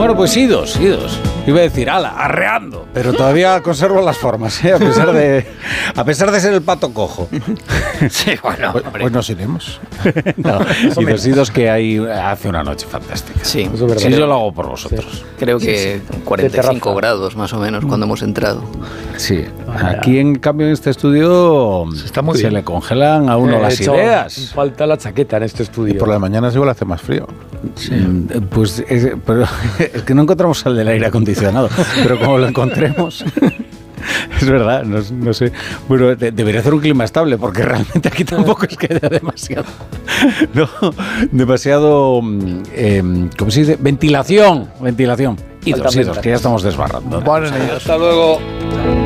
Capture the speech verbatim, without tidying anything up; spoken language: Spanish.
Bueno, pues idos, idos. Iba a decir, ala, arreando. Pero todavía conservo las formas, ¿eh? a pesar de a pesar de ser el pato cojo. Sí, bueno, Pues, pues nos iremos. No, idos, idos que hay, hace una noche fantástica. Sí, Eso es verdad. Sí, yo lo hago por vosotros. creo que cuarenta y cinco terraza. grados más o menos cuando hemos entrado. Sí. Aquí, en cambio, en este estudio se, está muy bien. le congelan a uno Eh, las he hecho ideas. Falta la chaqueta en este estudio. Y por las mañanas igual hace más frío. Mm, Pues es, pero, es que no encontramos el del aire acondicionado, pero como lo encontremos, es verdad, no, no sé. Bueno, de, debería hacer un clima estable, porque realmente aquí tampoco es que haya demasiado, no, demasiado, eh, ¿cómo se dice? Ventilación, ventilación. Y dos, y dos, que ya estamos desbarrando. Buenas noches. Hasta luego.